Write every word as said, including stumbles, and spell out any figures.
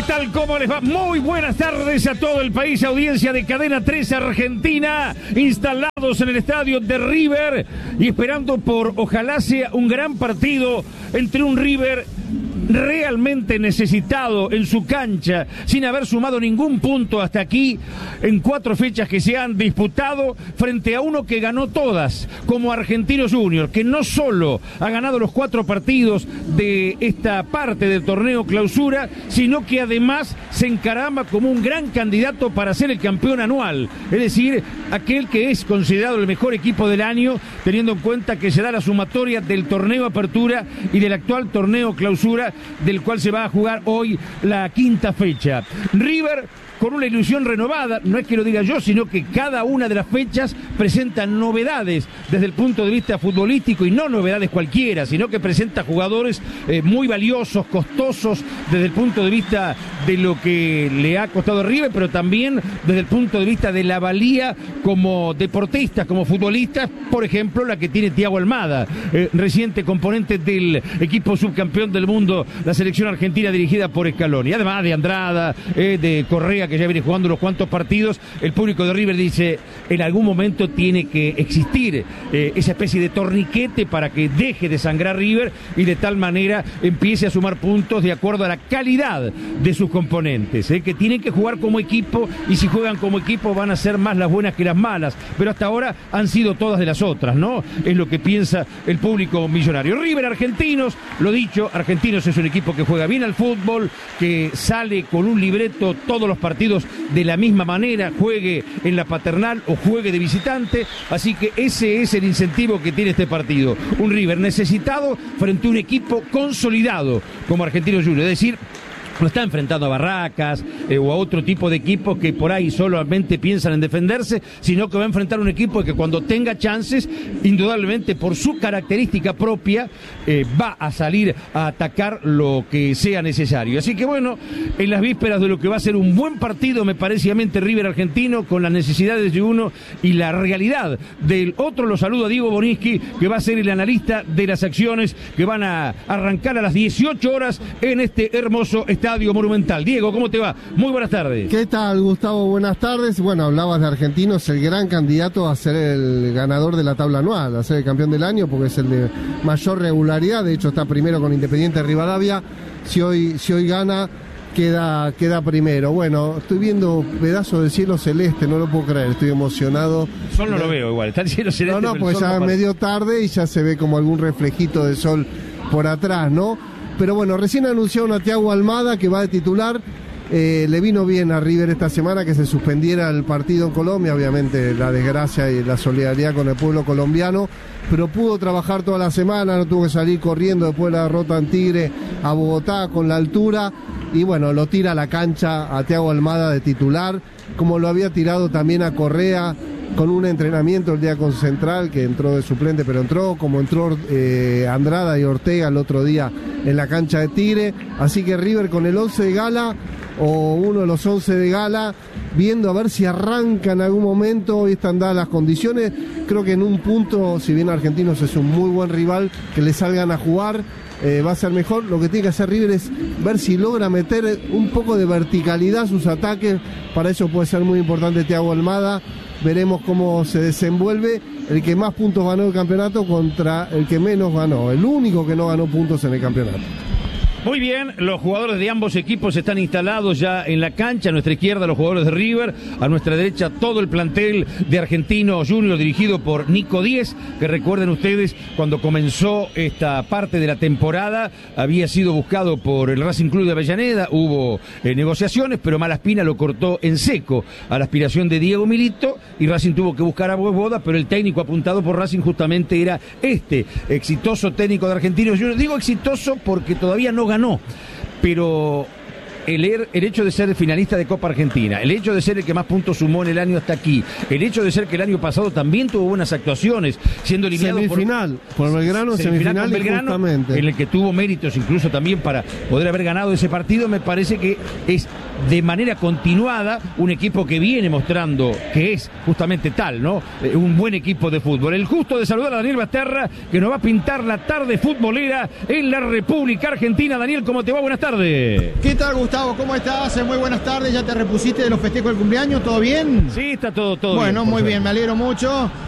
tal? ¿Cómo les va? Muy buenas tardes a todo el país, audiencia de Cadena tres Argentina, instalados en el estadio de River y esperando por, ojalá sea un gran partido entre un River realmente necesitado en su cancha, sin haber sumado ningún punto hasta aquí en cuatro fechas que se han disputado, frente a uno que ganó todas, como Argentinos Juniors, que no solo ha ganado los cuatro partidos de esta parte del torneo clausura, sino que además se encarama como un gran candidato para ser el campeón anual, es decir, aquel que es considerado el mejor equipo del año, teniendo en cuenta que se da la sumatoria del torneo apertura y del actual torneo clausura, del cual se va a jugar hoy la quinta fecha. River con una ilusión renovada, no es que lo diga yo, sino que cada una de las fechas presenta novedades desde el punto de vista futbolístico, y no novedades cualquiera, sino que presenta jugadores eh, muy valiosos, costosos desde el punto de vista de lo que le ha costado a River, pero también desde el punto de vista de la valía como deportistas, como futbolistas, por ejemplo, la que tiene Thiago Almada, eh, reciente componente del equipo subcampeón del mundo, la selección argentina dirigida por Scaloni, además de Andrada, eh, de Correa, que ya viene jugando unos cuantos partidos. El público de River dice, en algún momento tiene que existir eh, esa especie de torniquete para que deje de sangrar River y de tal manera empiece a sumar puntos de acuerdo a la calidad de sus componentes, eh, que tienen que jugar como equipo, y si juegan como equipo van a ser más las buenas que las malas, pero hasta ahora han sido todas de las otras, ¿no? Es lo que piensa el público millonario. River, Argentinos, lo dicho, Argentinos es un equipo que juega bien al fútbol, que sale con un libreto todos los partidos de la misma manera, juegue en la Paternal o juegue de visitante, así que ese es el incentivo que tiene este partido. Un River necesitado frente a un equipo consolidado como Argentinos Juniors, es decir, no está enfrentando a Barracas eh, o a otro tipo de equipos que por ahí solamente piensan en defenderse, sino que va a enfrentar un equipo que cuando tenga chances, indudablemente por su característica propia, eh, va a salir a atacar lo que sea necesario. Así que bueno, en las vísperas de lo que va a ser un buen partido, me parece a mente River Argentino, con las necesidades de uno y la realidad del otro, lo saludo a Diego Boninsky, que va a ser el analista de las acciones que van a arrancar a las dieciocho horas en este hermoso estadio Monumental. Diego, ¿cómo te va? Muy buenas tardes. ¿Qué tal, Gustavo? Buenas tardes. Bueno, hablabas de Argentinos, el gran candidato a ser el ganador de la tabla anual, a ser el campeón del año, porque es el de mayor regularidad. De hecho, está primero con Independiente Rivadavia. Si hoy, si hoy gana, queda, queda primero. Bueno, estoy viendo pedazos de cielo celeste, no lo puedo creer, estoy emocionado. Sol no lo veo igual, está el cielo celeste. No, no, pues ya no medio tarde y ya se ve como algún reflejito de sol por atrás, ¿no? Pero bueno, recién anunciaron a Thiago Almada que va de titular. Eh, le vino bien a River esta semana que se suspendiera el partido en Colombia, obviamente la desgracia y la solidaridad con el pueblo colombiano, pero pudo trabajar toda la semana, no tuvo que salir corriendo después de la derrota en Tigre a Bogotá con la altura, y bueno, lo tira a la cancha a Thiago Almada de titular, como lo había tirado también a Correa con un entrenamiento el día con Central, que entró de suplente, pero entró, como entró eh, Andrada y Ortega el otro día en la cancha de Tigre. Así que River con el once de gala, o uno de los once de gala, viendo a ver si arranca en algún momento. Hoy están dadas las condiciones, creo que en un punto, si bien Argentinos es un muy buen rival, que le salgan a jugar, eh, va a ser mejor. Lo que tiene que hacer River es ver si logra meter un poco de verticalidad a sus ataques. Para eso puede ser muy importante Thiago Almada. Veremos cómo se desenvuelve el que más puntos ganó el campeonato contra el que menos ganó, el único que no ganó puntos en el campeonato. Muy bien, los jugadores de ambos equipos están instalados ya en la cancha. A nuestra izquierda los jugadores de River, a nuestra derecha todo el plantel de Argentinos Juniors dirigido por Nico Díez, que recuerden ustedes, cuando comenzó esta parte de la temporada había sido buscado por el Racing Club de Avellaneda, hubo eh, negociaciones, pero Malaspina lo cortó en seco a la aspiración de Diego Milito y Racing tuvo que buscar a Boda, pero el técnico apuntado por Racing justamente era este exitoso técnico de Argentinos Juniors. Digo exitoso porque todavía no ganó, pero el, el hecho de ser finalista de Copa Argentina, el hecho de ser el que más puntos sumó en el año hasta aquí, el hecho de ser que el año pasado también tuvo buenas actuaciones, siendo eliminado semifinal, por, por Belgrano, semifinal, semifinal Belgrano, justamente, en el que tuvo méritos incluso también para poder haber ganado ese partido. Me parece que es de manera continuada un equipo que viene mostrando que es justamente tal, ¿no? Eh, un buen equipo de fútbol. El gusto de saludar a Daniel Basterra, que nos va a pintar la tarde futbolera en la República Argentina. Daniel, ¿cómo te va? Buenas tardes. ¿Qué tal, Gustavo? Gustavo, ¿cómo estás? Muy buenas tardes, ¿ya te repusiste de los festejos del cumpleaños? ¿Todo bien? Sí, está todo, todo bueno, bien. Bueno, muy bien, me alegro mucho.